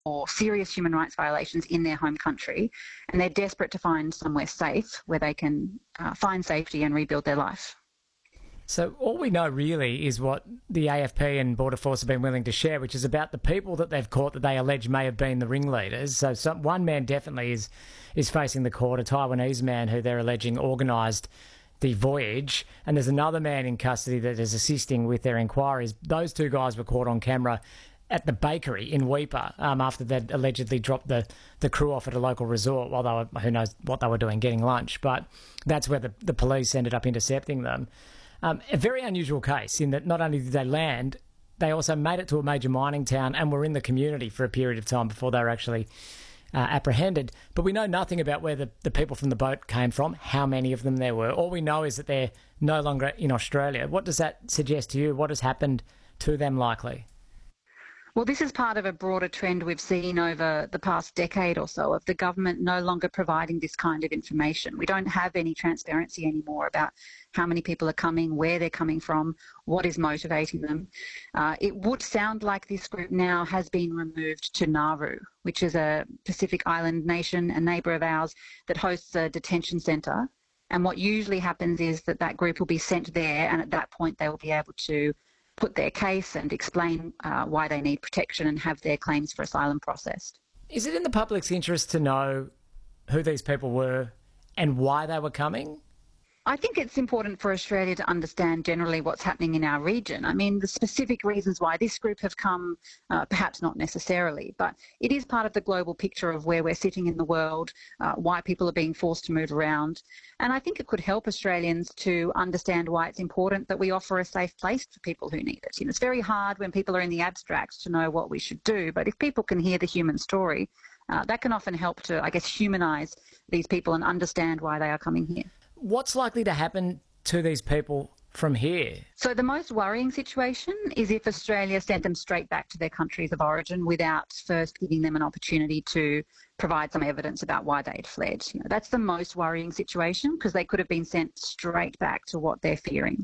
or serious human rights violations in their home country, and they're desperate to find somewhere safe where they can find safety and rebuild their life. So all we know really is what the AFP and Border Force have been willing to share, which is about the people that they've caught that they allege may have been the ringleaders. So one man definitely is facing the court, a Taiwanese man who they're alleging organised the voyage, and there's another man in custody that is assisting with their inquiries. Those two guys were caught on camera at the bakery in Weipa after they'd allegedly dropped the crew off at a local resort while they were, who knows what they were doing, getting lunch. But that's where the police ended up intercepting them. A very unusual case in that not only did they land, they also made it to a major mining town and were in the community for a period of time before they were actually apprehended. But we know nothing about where the people from the boat came from, how many of them there were. All we know is that they're no longer in Australia. What does that suggest to you? What has happened to them likely? Well, this is part of a broader trend we've seen over the past decade or so of the government no longer providing this kind of information. We don't have any transparency anymore about how many people are coming, where they're coming from, what is motivating them. It would sound like this group now has been removed to Nauru, which is a Pacific Island nation, a neighbour of ours, that hosts a detention centre. And what usually happens is that group will be sent there, and at that point they will be able to put their case and explain why they need protection and have their claims for asylum processed. Is it in the public's interest to know who these people were and why they were coming? I think it's important for Australia to understand generally what's happening in our region. I mean, the specific reasons why this group have come, perhaps not necessarily, but it is part of the global picture of where we're sitting in the world, why people are being forced to move around. And I think it could help Australians to understand why it's important that we offer a safe place for people who need it. You know, it's very hard when people are in the abstract to know what we should do, but if people can hear the human story, that can often help to, I guess, humanise these people and understand why they are coming here. What's likely to happen to these people from here? So the most worrying situation is if Australia sent them straight back to their countries of origin without first giving them an opportunity to provide some evidence about why they'd fled. You know, that's the most worrying situation because they could have been sent straight back to what they're fearing.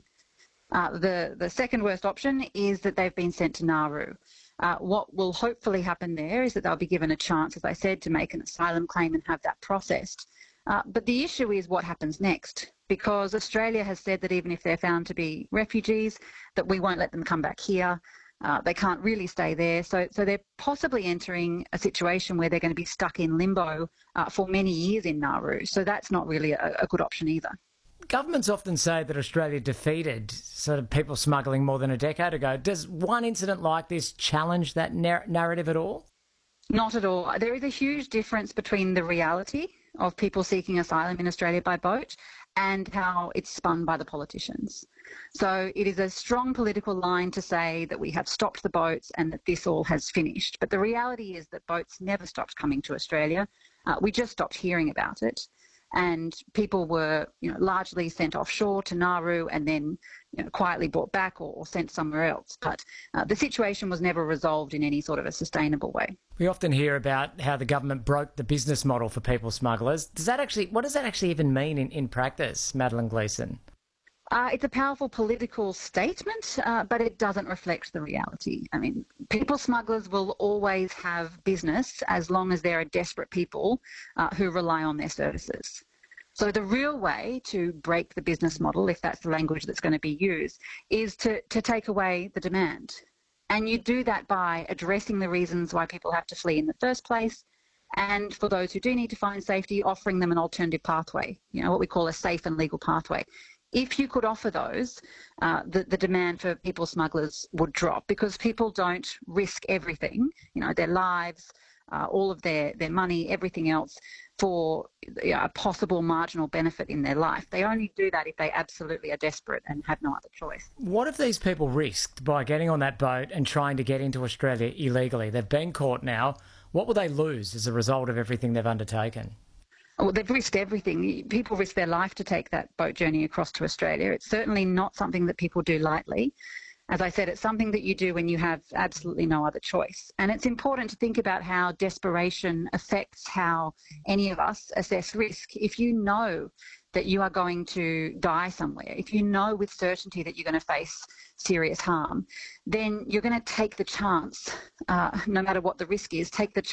The second worst option is that they've been sent to Nauru. What will hopefully happen there is that they'll be given a chance, as I said, to make an asylum claim and have that processed. But the issue is what happens next, because Australia has said that even if they're found to be refugees, that we won't let them come back here. They can't really stay there. So they're possibly entering a situation where they're going to be stuck in limbo for many years in Nauru. So that's not really a good option either. Governments often say that Australia defeated sort of people smuggling more than a decade ago. Does one incident like this challenge that narrative at all? Not at all. There is a huge difference between the reality of people seeking asylum in Australia by boat and how it's spun by the politicians. So it is a strong political line to say that we have stopped the boats and that this all has finished. But the reality is that boats never stopped coming to Australia. We just stopped hearing about it. And people were, largely sent offshore to Nauru and then, quietly brought back or sent somewhere else. But the situation was never resolved in any sort of a sustainable way. We often hear about how the government broke the business model for people smugglers. What does that actually even mean in practice, Madeleine Gleeson? It's a powerful political statement, but it doesn't reflect the reality. I mean, people smugglers will always have business as long as there are desperate people who rely on their services. So the real way to break the business model, if that's the language that's going to be used, is to take away the demand. And you do that by addressing the reasons why people have to flee in the first place, and for those who do need to find safety, offering them an alternative pathway, what we call a safe and legal pathway. If you could offer those, the demand for people smugglers would drop because people don't risk everything, their lives, all of their money, everything else for a possible marginal benefit in their life. They only do that if they absolutely are desperate and have no other choice. What have these people risked by getting on that boat and trying to get into Australia illegally? They've been caught now. What will they lose as a result of everything they've undertaken? Well, they've risked everything. People risk their life to take that boat journey across to Australia. It's certainly not something that people do lightly. As I said, it's something that you do when you have absolutely no other choice. And it's important to think about how desperation affects how any of us assess risk. If you know that you are going to die somewhere, if you know with certainty that you're going to face serious harm, then you're going to take the chance, no matter what the risk is, take the